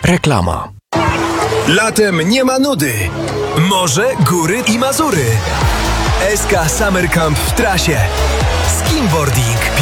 Reklama. Latem nie ma nudy. Morze, góry i Mazury. SK Summer Camp w trasie. Skimboarding.